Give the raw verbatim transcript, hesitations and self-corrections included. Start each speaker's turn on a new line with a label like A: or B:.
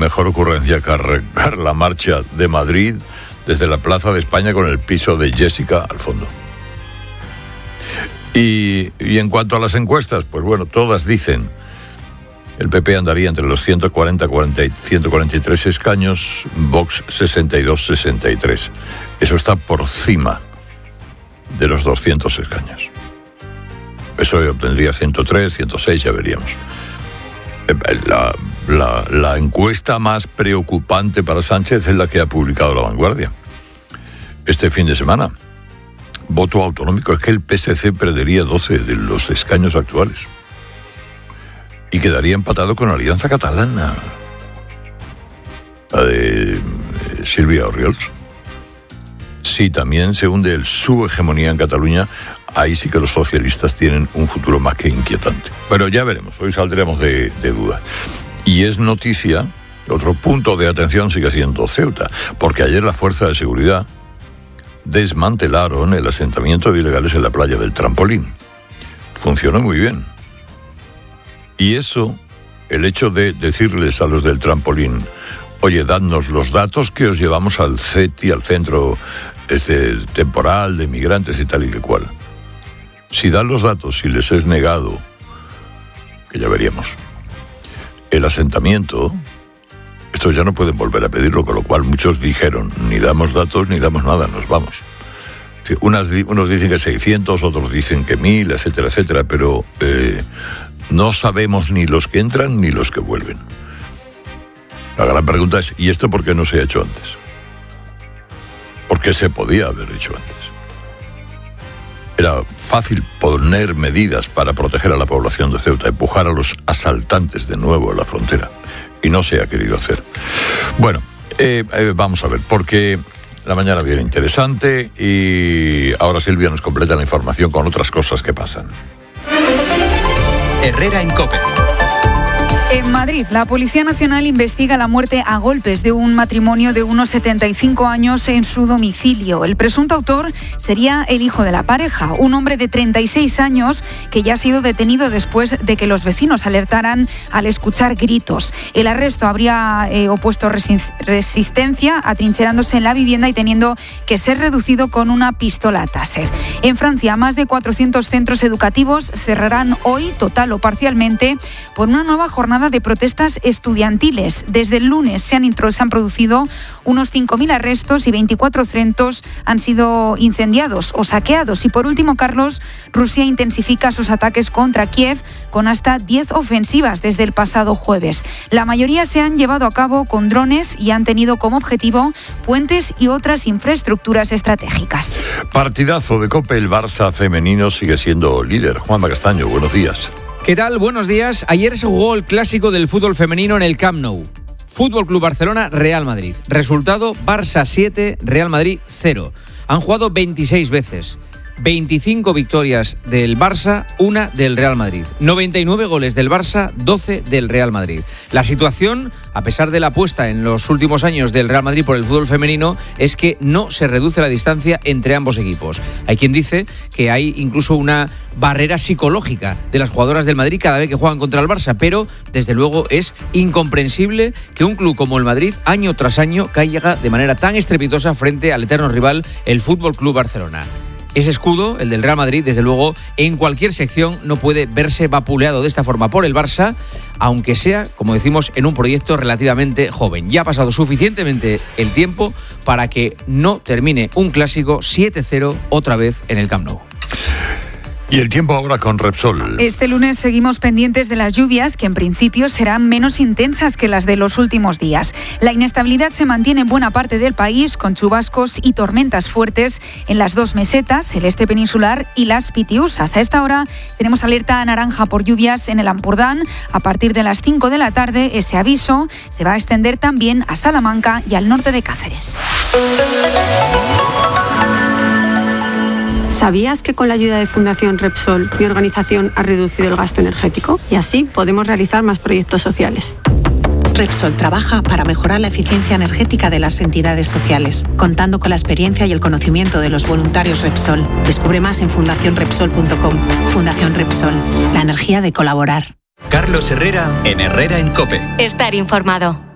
A: mejor ocurrencia que arrancar la marcha de Madrid desde la Plaza de España con el piso de Jessica al fondo. Y, y en cuanto a las encuestas, pues bueno, todas dicen el P P andaría entre los ciento cuarenta, ciento cuarenta y tres escaños, Vox sesenta y dos, sesenta y tres. Eso está por encima de los doscientos escaños. P S O E obtendría ciento tres, ciento seis, ya veríamos. La, la, la encuesta más preocupante para Sánchez es la que ha publicado La Vanguardia este fin de semana. Voto autonómico, es que el P S C perdería doce de los escaños actuales y quedaría empatado con Alianza Catalana, la de Silvia Orriols. Si también se hunde el, su hegemonía en Cataluña, ahí sí que los socialistas tienen un futuro más que inquietante. Pero ya veremos, hoy saldremos de, de dudas. Y es noticia, otro punto de atención sigue siendo Ceuta, porque ayer la Fuerza de Seguridad desmantelaron el asentamiento de ilegales en la playa del Trampolín. Funcionó muy bien. Y eso, el hecho de decirles a los del Trampolín, oye, dadnos los datos que os llevamos al C E T I, al Centro este, Temporal de Migrantes y tal y que cual. Si dan los datos, si les es negado, que ya veríamos, el asentamiento, estos ya no pueden volver a pedirlo, con lo cual muchos dijeron, ni damos datos ni damos nada, nos vamos. Unas, unos dicen que seiscientos, otros dicen que mil, etcétera, etcétera, pero eh, no sabemos ni los que entran ni los que vuelven. La gran pregunta es, ¿y esto por qué no se ha hecho antes? ¿Por qué se podía haber hecho antes? Era fácil poner medidas para proteger a la población de Ceuta, empujar a los asaltantes de nuevo a la frontera, y no se ha querido hacer. Bueno, eh, eh, vamos a ver, porque la mañana viene interesante y ahora Silvia nos completa la información con otras cosas que pasan.
B: Herrera en COPE.
C: En Madrid, la Policía Nacional investiga la muerte a golpes de un matrimonio de unos setenta y cinco años en su domicilio. El presunto autor sería el hijo de la pareja, un hombre de treinta y seis años que ya ha sido detenido después de que los vecinos alertaran al escuchar gritos. El arresto habría eh, opuesto resi- resistencia, atrincherándose en la vivienda y teniendo que ser reducido con una pistola Taser. En Francia, más de cuatrocientos centros educativos cerrarán hoy, total o parcialmente, por una nueva jornada de protestas estudiantiles. Desde el lunes se han, intro, se han producido unos cinco mil arrestos y veinticuatro centros han sido incendiados o saqueados. Y por último, Carlos, Rusia intensifica sus ataques contra Kiev con hasta diez ofensivas desde el pasado jueves. La mayoría se han llevado a cabo con drones y han tenido como objetivo puentes y otras infraestructuras estratégicas.
A: Partidazo de COPE, el Barça femenino sigue siendo líder. Juanma Castaño, buenos días.
D: ¿Qué tal? Buenos días. Ayer se jugó el clásico del fútbol femenino en el Camp Nou. Fútbol Club Barcelona, Real Madrid. Resultado, Barça siete, Real Madrid cero. Han jugado veintiséis veces. veinticinco victorias del Barça, una del Real Madrid. noventa y nueve goles del Barça, doce del Real Madrid. La situación, a pesar de la apuesta en los últimos años del Real Madrid por el fútbol femenino, es que no se reduce la distancia entre ambos equipos. Hay quien dice que hay incluso una barrera psicológica de las jugadoras del Madrid cada vez que juegan contra el Barça, pero desde luego es incomprensible que un club como el Madrid, año tras año, caiga de manera tan estrepitosa frente al eterno rival, el Fútbol Club Barcelona. Ese escudo, el del Real Madrid, desde luego, en cualquier sección no puede verse vapuleado de esta forma por el Barça, aunque sea, como decimos, en un proyecto relativamente joven. Ya ha pasado suficientemente el tiempo para que no termine un clásico siete cero otra vez en el Camp Nou.
A: Y el tiempo ahora con Repsol.
C: Este lunes seguimos pendientes de las lluvias, que en principio serán menos intensas que las de los últimos días. La inestabilidad se mantiene en buena parte del país, con chubascos y tormentas fuertes en las dos mesetas, el este peninsular y las Pitiusas. A esta hora tenemos alerta naranja por lluvias en el Ampurdán. A partir de las cinco de la tarde, ese aviso se va a extender también a Salamanca y al norte de Cáceres.
E: ¿Sabías que con la ayuda de Fundación Repsol, mi organización ha reducido el gasto energético? Y así podemos realizar más proyectos sociales.
F: Repsol trabaja para mejorar la eficiencia energética de las entidades sociales, contando con la experiencia y el conocimiento de los voluntarios Repsol. Descubre más en fundación repsol punto com. Fundación Repsol, la energía de colaborar.
B: Carlos Herrera en Herrera en COPE.
G: Estar informado.